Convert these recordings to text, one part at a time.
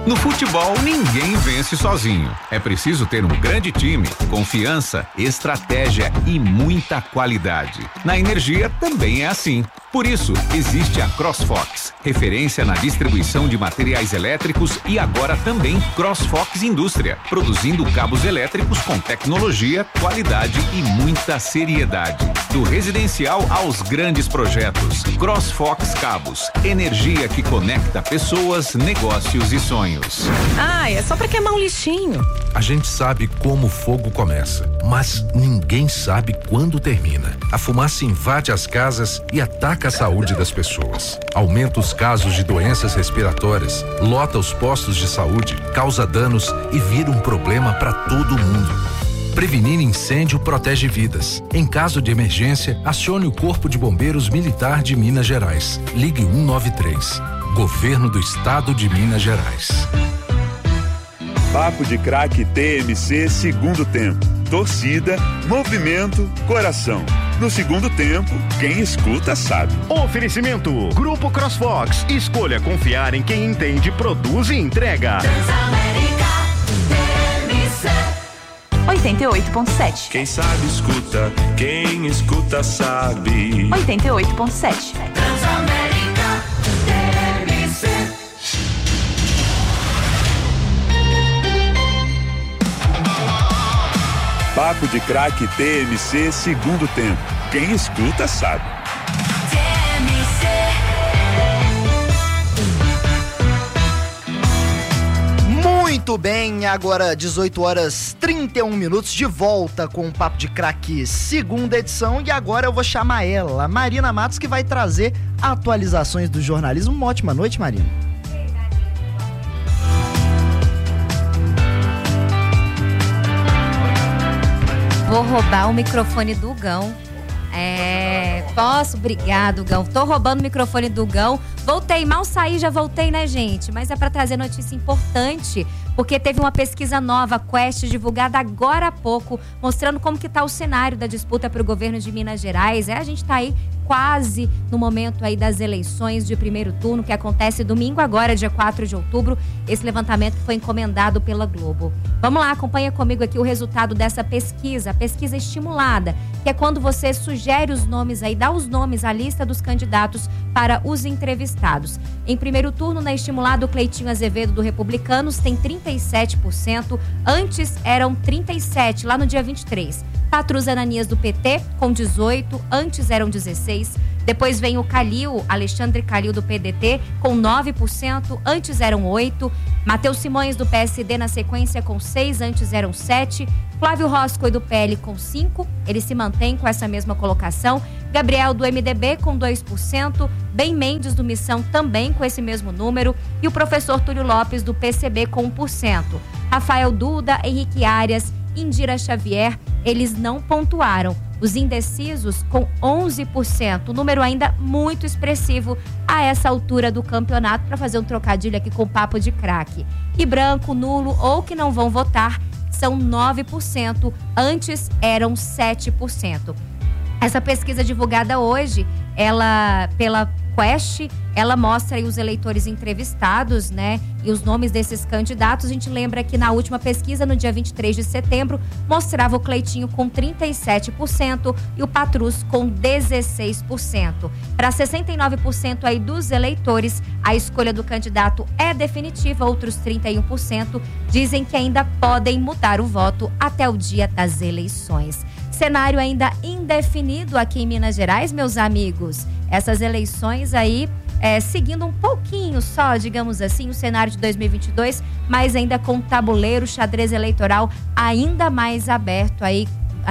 No futebol, ninguém vence sozinho. É preciso ter um grande time, confiança, estratégia e muita qualidade. Na energia também é assim. Por isso, existe a CrossFox, referência na distribuição de materiais elétricos e agora também CrossFox Indústria, produzindo cabos elétricos com tecnologia, qualidade e muita seriedade. Do residencial aos grandes projetos. CrossFox Cabos, energia que conecta pessoas, negócios e sonhos. É só pra queimar um lixinho. A gente sabe como o fogo começa, mas ninguém sabe quando termina. A fumaça invade as casas e ataca a saúde das pessoas. Aumenta os casos de doenças respiratórias, lota os postos de saúde, causa danos e vira um problema para todo mundo. Prevenir incêndio protege vidas. Em caso de emergência, acione o Corpo de Bombeiros Militar de Minas Gerais. Ligue 193. Governo do Estado de Minas Gerais. Papo de Craque TMC segundo tempo. Torcida, movimento, coração. No segundo tempo, quem escuta sabe. Oferecimento Grupo CrossFox. Escolha confiar em quem entende, produz e entrega. Transamérica TMC 88.7. Quem sabe escuta, quem escuta sabe. 88.7. Transamérica TMC. Papo de Craque TMC segundo tempo. Quem escuta sabe. Muito bem, agora 18h31, de volta com o Papo de Craque segunda edição, e agora eu vou chamar ela, Marina Matos, que vai trazer atualizações do jornalismo. Uma ótima noite, Marina. Vou roubar o microfone do Gão. Posso? Obrigado, Gão. Tô roubando o microfone do Gão. Voltei, mal saí, já voltei, né, gente? Mas é pra trazer notícia importante, porque teve uma pesquisa nova, Quest, divulgada agora há pouco, mostrando como que tá o cenário da disputa pro governo de Minas Gerais. A gente tá aí quase no momento aí das eleições de primeiro turno, que acontece domingo agora, dia 4 de outubro. Esse levantamento foi encomendado pela Globo. Vamos lá, acompanha comigo aqui o resultado dessa pesquisa, a pesquisa estimulada, que é quando você sugere os nomes aí, dá os nomes, a lista dos candidatos para os entrevistados. Em primeiro turno, na estimulada, o Cleitinho Azevedo do Republicanos tem 37%, antes eram 37%, lá no dia 23%. Patrus Ananias do PT com 18%, antes eram 16%. Depois vem o Calil, Alexandre Calil do PDT com 9%, antes eram 8%. Matheus Simões do PSD na sequência com 6%, antes eram 7%. Flávio Roscoe do PL com 5%, ele se mantém com essa mesma colocação. Gabriel do MDB com 2%, Ben Mendes do Missão também com esse mesmo número e o professor Túlio Lopes do PCB com 1%. Rafael Duda, Henrique Arias, Indira Xavier, eles não pontuaram. Os indecisos com 11%, número ainda muito expressivo a essa altura do campeonato, para fazer um trocadilho aqui com o Papo de Craque. E branco, nulo ou que não vão votar são 9%, antes eram 7%. Essa pesquisa divulgada hoje, ela pela Quest, ela mostra aí os eleitores entrevistados, né? E os nomes desses candidatos. A gente lembra que na última pesquisa, no dia 23 de setembro, mostrava o Cleitinho com 37% e o Patrus com 16%. Para 69% aí dos eleitores, a escolha do candidato é definitiva. Outros 31% dizem que ainda podem mudar o voto até o dia das eleições. Cenário ainda indefinido aqui em Minas Gerais, meus amigos. Essas eleições aí, seguindo um pouquinho só, digamos assim, o cenário de 2022, mas ainda com o tabuleiro xadrez eleitoral ainda mais aberto aí,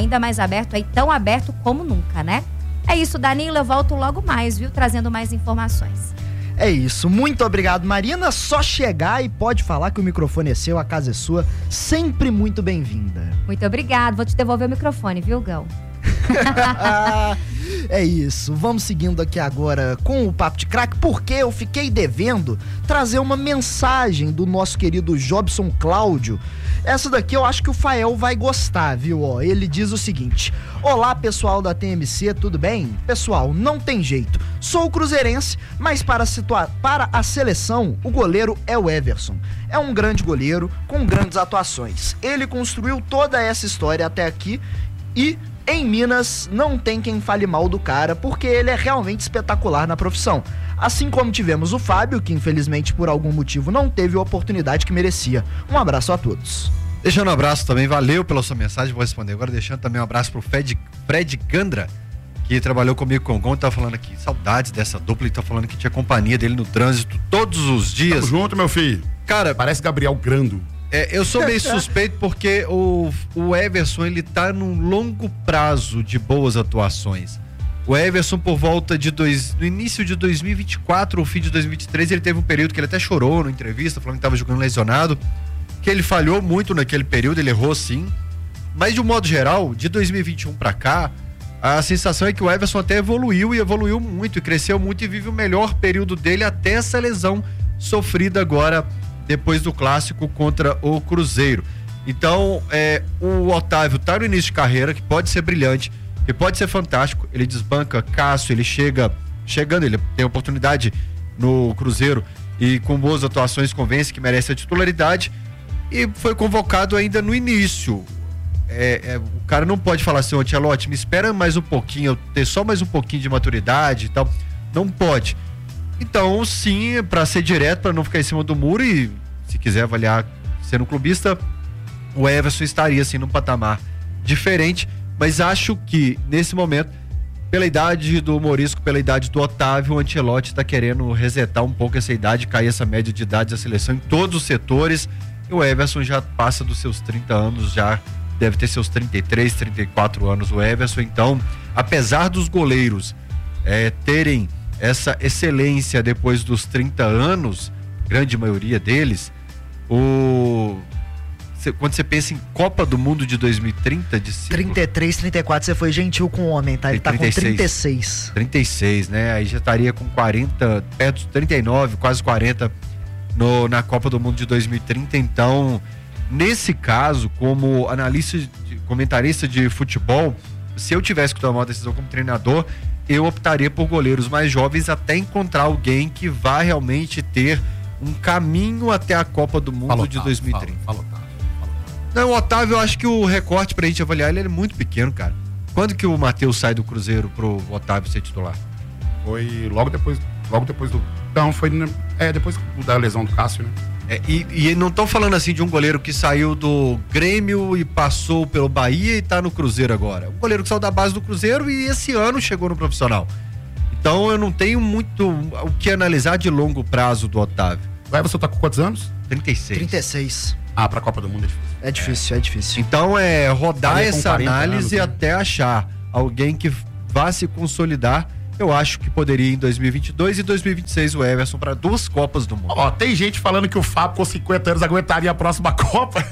tão aberto como nunca, né? É isso, Danilo, eu volto logo mais, viu? Trazendo mais informações. É isso, muito obrigado, Marina. Só chegar e pode falar que o microfone é seu, a casa é sua. Sempre muito bem-vinda. Muito obrigado, vou te devolver o microfone, viu, Gão? É isso, vamos seguindo aqui agora com o Papo de Craque, porque eu fiquei devendo trazer uma mensagem do nosso querido Jobson Cláudio. Essa daqui eu acho que o Fael vai gostar, viu? Ó, ele diz o seguinte: olá pessoal da TMC, tudo bem? Pessoal, não tem jeito, sou cruzeirense, mas para a seleção, o goleiro é o Everson. É um grande goleiro, com grandes atuações. Ele construiu toda essa história até aqui e em Minas não tem quem fale mal do cara, porque ele é realmente espetacular na profissão. Assim como tivemos o Fábio, que infelizmente por algum motivo não teve a oportunidade que merecia. Um abraço a todos. Deixando um abraço também, valeu pela sua mensagem, vou responder agora, deixando também um abraço pro Fred Gandra, que trabalhou comigo com o Gon, tá falando aqui, saudades dessa dupla, e tá falando que tinha companhia dele no trânsito todos os dias. Tamo junto, meu filho. Cara, parece Gabriel Grando. Eu sou meio suspeito porque o Everson, ele tá num longo prazo de boas atuações. O Everson, por volta no início de 2024 ou fim de 2023, ele teve um período que ele até chorou na entrevista, falando que tava jogando lesionado, que ele falhou muito naquele período, ele errou sim, mas de um modo geral, de 2021 pra cá, a sensação é que o Everson até evoluiu muito, e cresceu muito, e vive o melhor período dele até essa lesão sofrida agora depois do clássico contra o Cruzeiro. Então, o Otávio tá no início de carreira, que pode ser brilhante, que pode ser fantástico, ele desbanca Cássio, ele chegando, ele tem oportunidade no Cruzeiro e com boas atuações convence que merece a titularidade, e foi convocado ainda no início. O cara não pode falar assim: Ancelotti, me espera mais um pouquinho, eu ter só mais um pouquinho de maturidade e tal. Não pode. Então, sim, para ser direto, para não ficar em cima do muro, e se quiser avaliar sendo clubista, o Everson estaria assim num patamar diferente, mas acho que nesse momento, pela idade do Morisco, pela idade do Otávio, o Ancelotti está querendo resetar um pouco essa idade, cair essa média de idade da seleção em todos os setores, e o Everson já passa dos seus 30 anos, já deve ter seus 33, 34 anos o Everson. Então, apesar dos goleiros terem essa excelência depois dos 30 anos, grande maioria deles, quando você pensa em Copa do Mundo de 2030, de 33, 34, você foi gentil com o homem, tá? Ele tá com 36. 36, né? Aí já estaria com 40, perto de 39, quase 40 na Copa do Mundo de 2030. Então, nesse caso, como comentarista de futebol, se eu tivesse que tomar uma decisão como treinador, eu optaria por goleiros mais jovens até encontrar alguém que vá realmente ter um caminho até a Copa do Mundo de 2030. Não, o Otávio, eu acho que o recorte pra gente avaliar ele é muito pequeno, cara. Quando que o Matheus sai do Cruzeiro pro Otávio ser titular? Foi logo depois do... Não, foi depois da lesão do Cássio, né? E não tô falando assim de um goleiro que saiu do Grêmio e passou pelo Bahia e tá no Cruzeiro agora. Um goleiro que saiu da base do Cruzeiro e esse ano chegou no profissional. Então eu não tenho muito o que analisar de longo prazo do Otávio. O Everson tá com quantos anos? 36. Pra Copa do Mundo é difícil. É difícil. Então rodar essa análise anos, até achar alguém que vá se consolidar. Eu acho que poderia em 2022 e 2026 o Everson para 2 Copas do Mundo. Tem gente falando que o Fábio com 50 anos aguentaria a próxima Copa.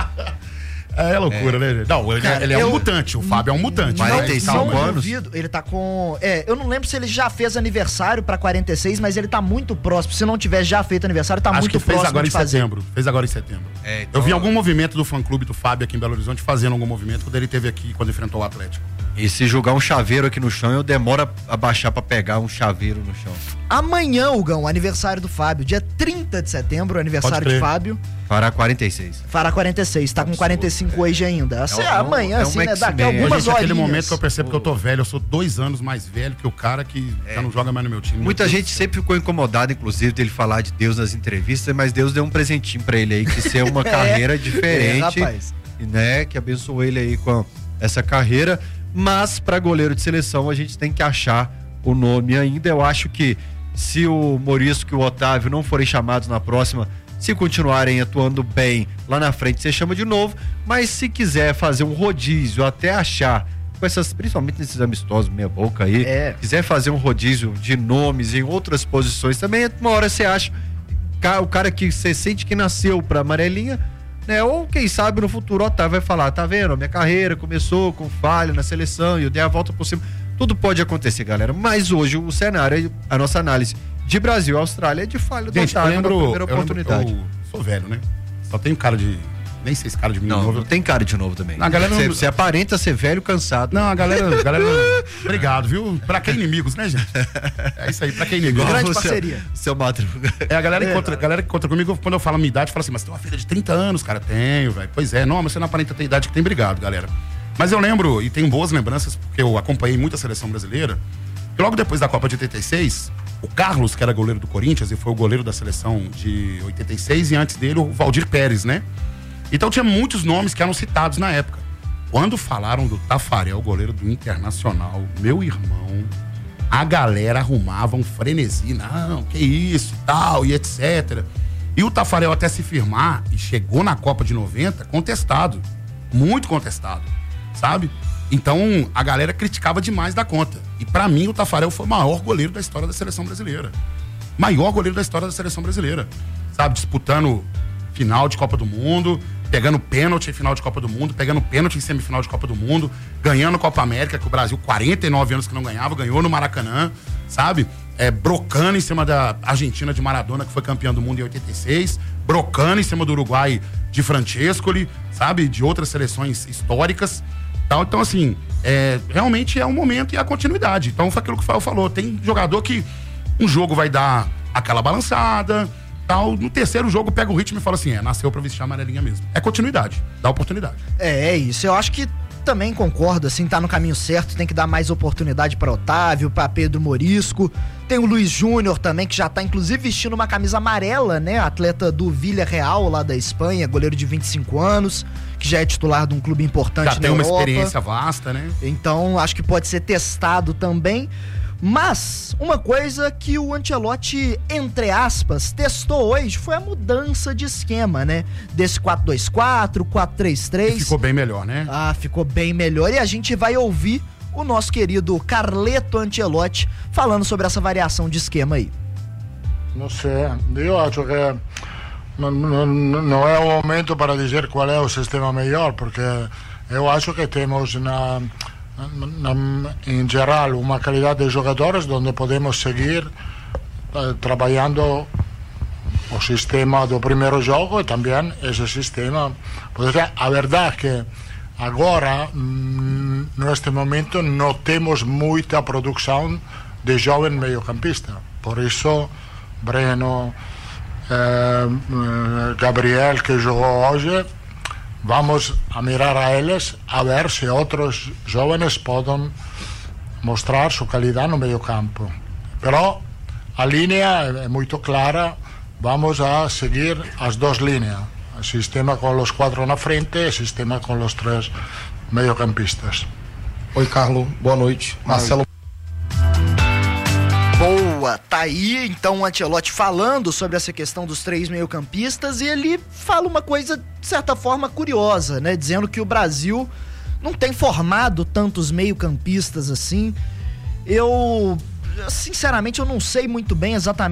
É loucura, né, gente? Não, ele é um mutante, o Fábio é um mutante. 45 anos. Duvido, ele tá com... eu não lembro se ele já fez aniversário pra 46, mas ele tá muito próximo. Se não tiver já feito aniversário, tá acho muito próximo agora de fazer. Fez agora em setembro. Então... Eu vi algum movimento do fã-clube do Fábio aqui em Belo Horizonte fazendo algum movimento quando ele esteve aqui, quando enfrentou o Atlético. E se jogar um chaveiro aqui no chão, eu demoro a baixar pra pegar um chaveiro no chão. Amanhã, Hugão, aniversário do Fábio. Dia 30 de setembro, aniversário de Fábio. Fará 46. Fará 46, tá com 45 hoje ainda. Amanhã, assim, né? Daqui a algumas horas. Naquele momento que eu percebo que eu tô velho, eu sou 2 anos mais velho que o cara que já não joga mais no meu time. Muita gente sempre ficou incomodada, inclusive, dele falar de Deus nas entrevistas, mas Deus deu um presentinho pra ele aí, que ser uma carreira diferente, rapaz. Né? Que abençoou ele aí com essa carreira. Mas para goleiro de seleção a gente tem que achar o nome ainda. Eu acho que se o Morisco e o Otávio não forem chamados na próxima, se continuarem atuando bem lá na frente, você chama de novo. Mas se quiser fazer um rodízio até achar, com essas, principalmente nesses amistosos meia boca aí, quiser fazer um rodízio de nomes em outras posições também, uma hora você acha o cara que você sente que nasceu pra amarelinha, né? Ou quem sabe no futuro o Otávio vai falar, tá vendo? Minha carreira começou com falha na seleção e eu dei a volta por cima. Tudo pode acontecer, galera. Mas hoje o cenário, a nossa análise de Brasil e Austrália é de falha do Otávio na primeira oportunidade. Eu sou velho, né? Só tenho cara de... Nem sei se cara de menino novo. Não tem cara de novo também. A galera você aparenta ser velho, cansado. Não, a galera obrigado, viu? Pra que inimigos, né, gente? É isso aí, pra que inimigos. Grande parceria. Seu Madruga. A galera que encontra comigo, quando eu falo a minha idade, fala assim, mas você tem uma filha de 30 anos, cara? Tenho, velho. Pois é, não, mas você não aparenta ter idade que tem, obrigado, galera. Mas eu lembro, e tenho boas lembranças, porque eu acompanhei muito a seleção brasileira, que logo depois da Copa de 86, o Carlos, que era goleiro do Corinthians, e foi o goleiro da seleção de 86, e antes dele o Valdir Pérez, né? Então tinha muitos nomes que eram citados na época. Quando falaram do Tafarel, goleiro do Internacional, meu irmão, a galera arrumava um frenesi. Não, que isso e tal, e etc. E o Tafarel até se firmar, e chegou na Copa de 90 contestado. Muito contestado, sabe? Então a galera criticava demais da conta. E pra mim o Tafarel foi o maior goleiro da história da seleção brasileira. Maior goleiro da história da seleção brasileira. Sabe, disputando final de Copa do Mundo, pegando pênalti em final de Copa do Mundo, pegando pênalti em semifinal de Copa do Mundo, ganhando Copa América, que o Brasil, 49 anos que não ganhava, ganhou no Maracanã, sabe? Brocando em cima da Argentina de Maradona, que foi campeã do mundo em 86, brocando em cima do Uruguai de Francescoli, sabe? De outras seleções históricas. Tal. Então, assim, realmente é um momento e a continuidade. Então, foi aquilo que o Fael falou. Tem jogador que um jogo vai dar aquela balançada, tal. No terceiro jogo pega o ritmo e fala assim, nasceu pra vestir a amarelinha mesmo. É continuidade, dá oportunidade. É isso, eu acho que também concordo, assim, tá no caminho certo, tem que dar mais oportunidade pra Otávio, pra Pedro Morisco. Tem o Luiz Júnior também, que já tá inclusive vestindo uma camisa amarela, né? Atleta do Villarreal, lá da Espanha, goleiro de 25 anos, que já é titular de um clube importante na Europa. Já tem uma experiência vasta, né? Então, acho que pode ser testado também. Mas, uma coisa que o Ancelotti, entre aspas, testou hoje foi a mudança de esquema, né? Desse 4-2-4, 4-3-3. E ficou bem melhor, né? Ficou bem melhor. E a gente vai ouvir o nosso querido Carleto Ancelotti falando sobre essa variação de esquema aí. Não sei, eu acho que não é o momento para dizer qual é o sistema melhor, porque eu acho que temos em geral uma qualidade de jogadores onde podemos seguir trabalhando o sistema do primeiro jogo e também esse sistema. A verdade é que agora, neste momento, não temos muita produção de jovem meio-campista. Por isso, Breno, Gabriel, que jogou hoje, vamos a mirar a eles a ver se outros jovens podem mostrar sua qualidade no meio campo. Pero a linha é muito clara, vamos a seguir as duas linhas. O sistema com os 4 na frente e o sistema com os 3 meio-campistas. Oi, Carlos, boa noite. Marcelo. Boa, tá aí então o Ancelotti falando sobre essa questão dos 3 meio-campistas e ele fala uma coisa, de certa forma, curiosa, né? Dizendo que o Brasil não tem formado tantos meio-campistas assim. Sinceramente, eu não sei muito bem exatamente